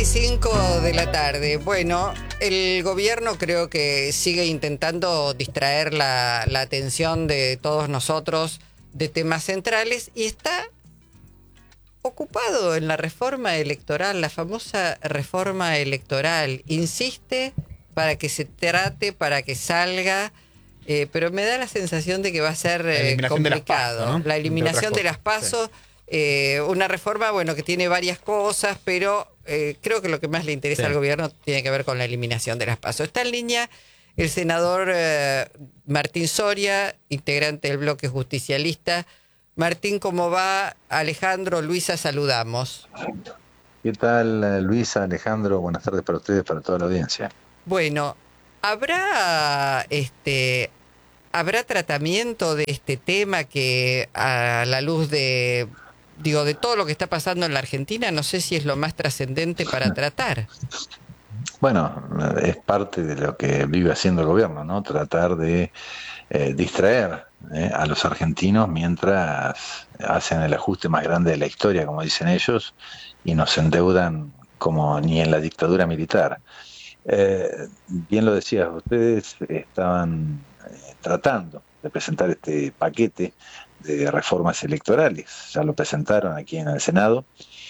5:45 de la tarde. Bueno, el gobierno creo que sigue intentando distraer la atención de todos nosotros de temas centrales y está ocupado en la reforma electoral, la famosa reforma electoral. Insiste para que se trate, para que salga, pero me da la sensación de que va a ser complicado. PASO, ¿no? La eliminación de las PASO. Sí. Una reforma, bueno, que tiene varias cosas, pero creo que lo que más le interesa al gobierno tiene que ver con la eliminación de las PASO. Está en línea el senador Martín Soria, integrante del bloque justicialista. Martín, ¿cómo va? Alejandro, Luisa, saludamos. ¿Qué tal, Luisa, Alejandro? Buenas tardes para ustedes, para toda la audiencia. Bueno, ¿habrá tratamiento de este tema que a la luz de todo lo que está pasando en la Argentina, no sé si es lo más trascendente para tratar? Bueno, es parte de lo que vive haciendo el gobierno, ¿no? Tratar de distraer a los argentinos mientras hacen el ajuste más grande de la historia, como dicen ellos, y nos endeudan como ni en la dictadura militar. Bien lo decías, ustedes estaban tratando de presentar este paquete de reformas electorales, ya lo presentaron aquí en el Senado.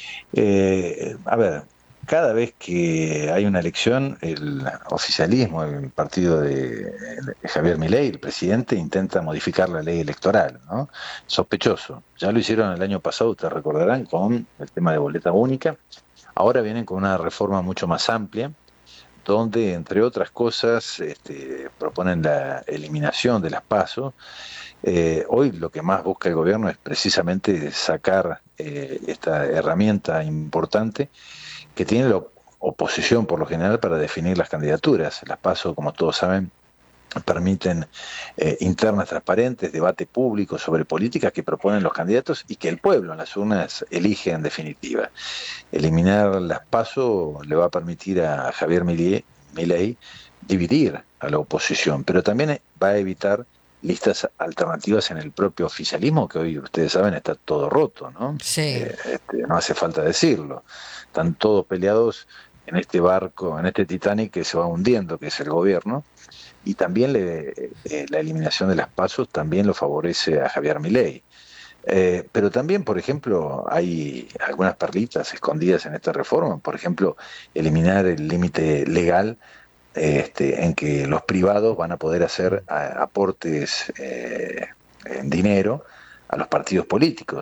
A ver, cada vez que hay una elección, el oficialismo, el partido de Javier Milei, el presidente, intenta modificar la ley electoral, ¿no? Sospechoso. Ya lo hicieron el año pasado, ustedes recordarán, con el tema de boleta única. Ahora vienen con una reforma mucho más amplia, donde, entre otras cosas, proponen la eliminación de las PASO. Hoy lo que más busca el gobierno es precisamente sacar esta herramienta importante que tiene la oposición por lo general para definir las candidaturas. Las PASO, como todos saben, permiten internas transparentes, debate público sobre políticas que proponen los candidatos y que el pueblo en las urnas elige en definitiva. Eliminar las PASO le va a permitir a Javier Milei dividir a la oposición, pero también va a evitar listas alternativas en el propio oficialismo, que hoy ustedes saben está todo roto, ¿no? Sí. No hace falta decirlo. Están todos peleados en este barco, en este Titanic que se va hundiendo, que es el gobierno, y también la eliminación de las PASO también lo favorece a Javier Milei. Pero también, por ejemplo, hay algunas perlitas escondidas en esta reforma, por ejemplo, eliminar el límite legal en que los privados van a poder hacer aportes en dinero a los partidos políticos,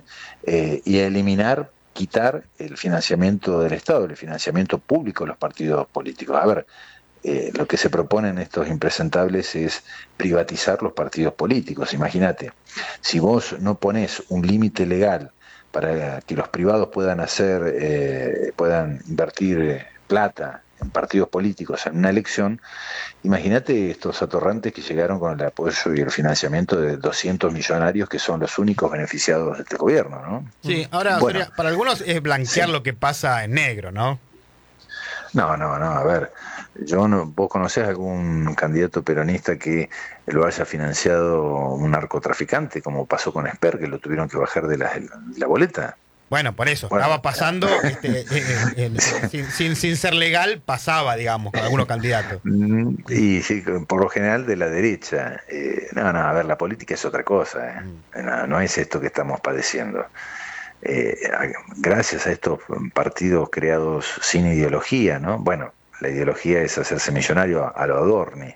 y quitar el financiamiento del Estado, el financiamiento público de los partidos políticos. A ver, lo que se propone en estos impresentables es privatizar los partidos políticos. Imagínate, si vos no ponés un límite legal para que los privados puedan puedan invertir plata en partidos políticos en una elección, imagínate estos atorrantes que llegaron con el apoyo y el financiamiento de 200 millonarios que son los únicos beneficiados de este gobierno, ¿no? Sí, ahora, bueno, para algunos es blanquear lo que pasa en negro, ¿no? No, a ver, ¿vos conocés algún candidato peronista que lo haya financiado un narcotraficante, como pasó con Esper, que lo tuvieron que bajar de la boleta? Bueno, por eso, estaba pasando, sin ser legal, pasaba, digamos, con algunos candidatos. Y sí, por lo general de la derecha. A ver, la política es otra cosa, no es esto que estamos padeciendo. Gracias a estos partidos creados sin ideología, ¿no? Bueno, la ideología es hacerse millonario a lo Adorni,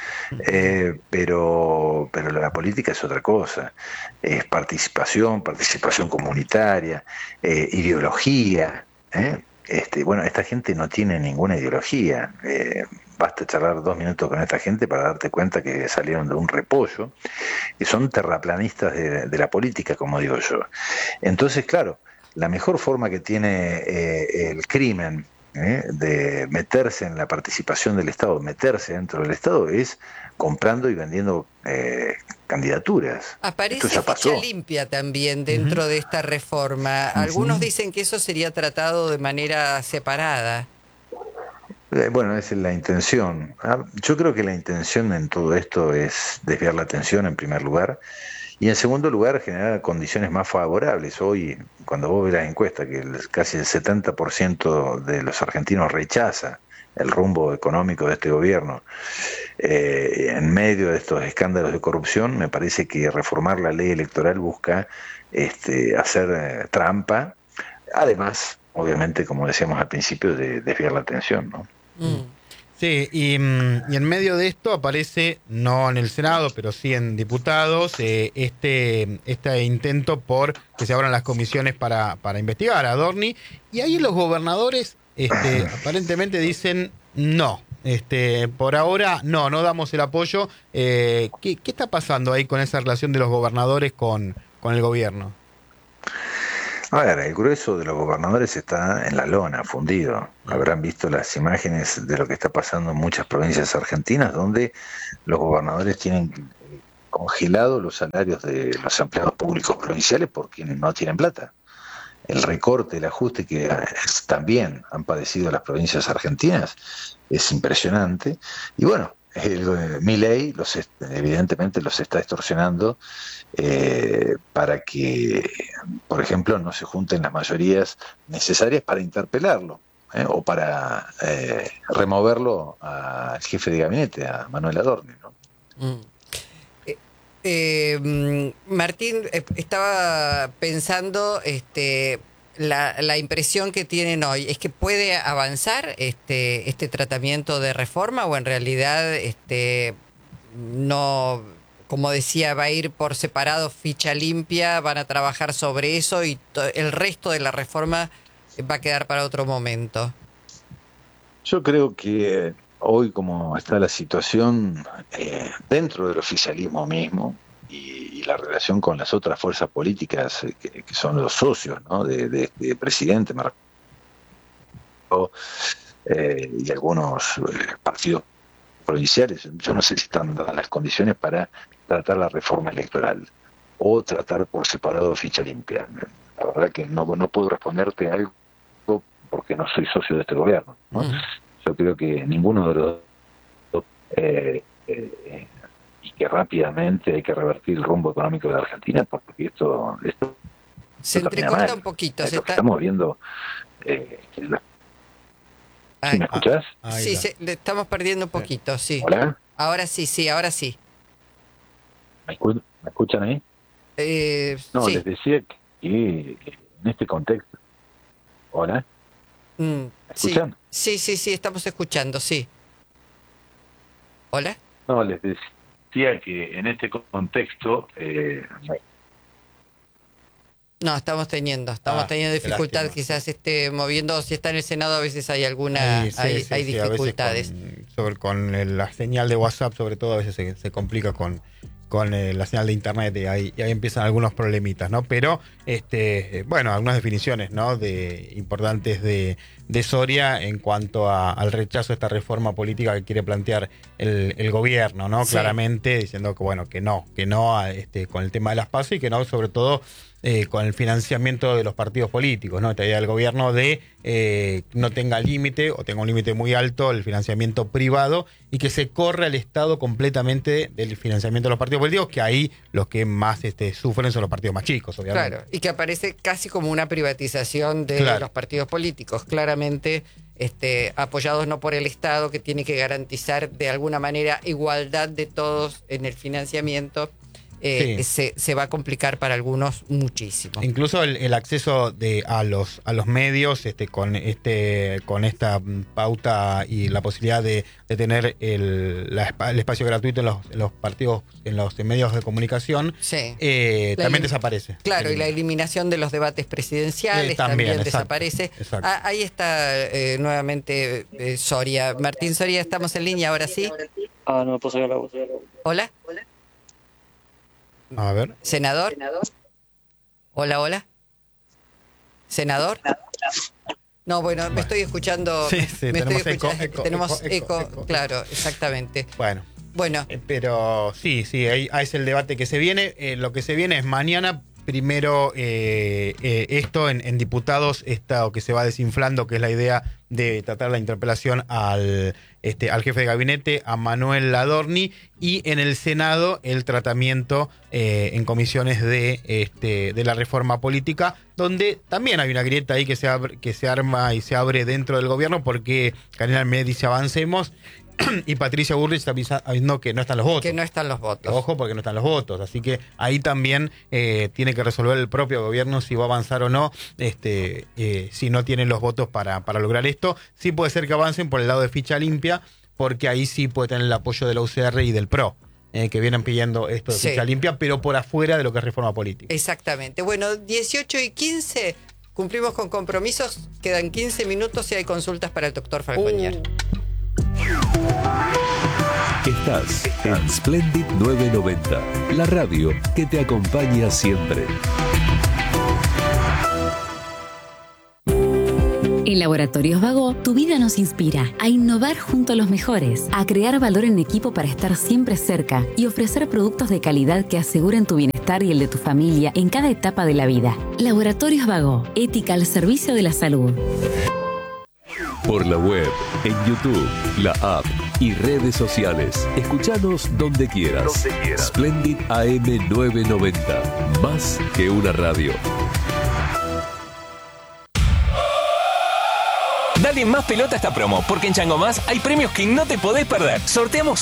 pero la política es otra cosa, es participación comunitaria, ideología, bueno, esta gente no tiene ninguna ideología, basta charlar 2 minutos con esta gente para darte cuenta que salieron de un repollo, y son terraplanistas de la política, como digo yo. Entonces, claro, la mejor forma que tiene el crimen de meterse en la participación del Estado, meterse dentro del Estado, es comprando y vendiendo candidaturas. Aparece ficha limpia también dentro de esta reforma. Algunos dicen que eso sería tratado de manera separada. Bueno, esa es la intención. Yo creo que la intención en todo esto es desviar la atención en primer lugar Y en segundo lugar, generar condiciones más favorables. Hoy, cuando vos ves las encuestas, que casi el 70% de los argentinos rechaza el rumbo económico de este gobierno, en medio de estos escándalos de corrupción, me parece que reformar la ley electoral busca hacer trampa, además, obviamente, como decíamos al principio, de desviar la atención, ¿no? Sí, y en medio de esto aparece, no en el Senado, pero sí en diputados, este intento por que se abran las comisiones para investigar a Dorni, y ahí los gobernadores aparentemente dicen no. Por ahora no damos el apoyo. ¿Qué está pasando ahí con esa relación de los gobernadores con el gobierno? A ver, el grueso de los gobernadores está en la lona, fundido. Habrán visto las imágenes de lo que está pasando en muchas provincias argentinas, donde los gobernadores tienen congelados los salarios de los empleados públicos provinciales porque no tienen plata. El recorte, el ajuste que también han padecido las provincias argentinas es impresionante. Y bueno, Milei evidentemente los está extorsionando para que, por ejemplo, no se junten las mayorías necesarias para interpelarlo o para removerlo al jefe de gabinete, a Manuel Adorni, ¿no? Martín, estaba pensando, la impresión que tienen hoy es que puede avanzar este tratamiento de reforma, o en realidad no, como decía, va a ir por separado, ficha limpia, van a trabajar sobre eso y el resto de la reforma va a quedar para otro momento. Yo creo que hoy, como está la situación dentro del oficialismo mismo y la relación con las otras fuerzas políticas que son los socios, ¿no?, de presidente, y algunos partidos provinciales, yo no sé si están dadas las condiciones para tratar la reforma electoral o tratar por separado ficha limpia. La verdad que no puedo responderte algo porque no soy socio de este gobierno, ¿no? Yo creo que ninguno de los dos, y que rápidamente hay que revertir el rumbo económico de la Argentina, porque esto se entrecorta un poquito. Estamos viendo. ¿Sí me escuchás? Sí, le estamos perdiendo un poquito, sí. ¿Hola? Ahora sí, ahora sí. ¿Me escuchan ahí? No, sí. Les decía que en este contexto. ¿Hola? ¿Me escuchan? Sí, estamos escuchando, sí. ¿Hola? No, les decía que en este contexto... No, estamos teniendo dificultad, quizás moviendo, si está en el Senado a veces hay hay dificultades. Con la señal de WhatsApp, sobre todo, a veces se complica con la señal de internet y ahí empiezan algunos problemitas, ¿no? Pero, bueno, algunas definiciones, ¿no?, importantes de Soria en cuanto al rechazo a esta reforma política que quiere plantear el gobierno, ¿no? Sí. Claramente diciendo que, bueno, que no con el tema de las PASO y que no, sobre todo, con el financiamiento de los partidos políticos, ¿no? Esta idea del gobierno de no tenga límite o tenga un límite muy alto el financiamiento privado y que se corre al Estado completamente del financiamiento de los partidos políticos, que ahí los que más sufren son los partidos más chicos, obviamente. Claro, y que aparece casi como una privatización de los partidos políticos, claramente apoyados no por el Estado, que tiene que garantizar de alguna manera igualdad de todos en el financiamiento. Se va a complicar para algunos muchísimo. Incluso el acceso a los medios con esta pauta y la posibilidad de tener el espacio gratuito en los partidos, en los medios de comunicación, también desaparece. Claro, y la eliminación de los debates presidenciales también desaparece. Exacto. Ahí está nuevamente Soria. Martín Soria, estamos en línea, ahora sí. No puedo sacar la voz. Hola. A ver. ¿Senador? Hola. ¿Senador? No, bueno, me estoy escuchando. Tenemos eco, claro, exactamente. Bueno. Pero sí, ahí es el debate que se viene. Lo que se viene es mañana primero esto en diputados, o que se va desinflando, que es la idea de tratar la interpelación al jefe de gabinete, a Manuel Ladorni, y en el Senado el tratamiento en comisiones de la reforma política, donde también hay una grieta ahí que se arma y se abre dentro del gobierno, porque Karina Almeida dice avancemos, y Patricia Bullrich está avisando que no están los votos. Que no están los votos. Ojo, porque no están los votos. Así que ahí también tiene que resolver el propio gobierno si va a avanzar o no, si no tienen los votos para lograr esto. Sí puede ser que avancen por el lado de ficha limpia, porque ahí sí puede tener el apoyo de la UCR y del PRO, que vienen pidiendo esto de ficha limpia, pero por afuera de lo que es reforma política. Exactamente. Bueno, 18:15, cumplimos con compromisos. Quedan 15 minutos y hay consultas para el doctor Falconier. Estás en Splendid 990, la radio que te acompaña siempre. En Laboratorios Vago, tu vida nos inspira a innovar junto a los mejores, a crear valor en equipo para estar siempre cerca y ofrecer productos de calidad que aseguren tu bienestar y el de tu familia en cada etapa de la vida. Laboratorios Vago, ética al servicio de la salud. Por la web, en YouTube, la app y redes sociales. Escuchanos donde quieras. Splendid AM 990. Más que una radio. Dale más pelota a esta promo, porque en Chango Más hay premios que no te podés perder. Sorteamos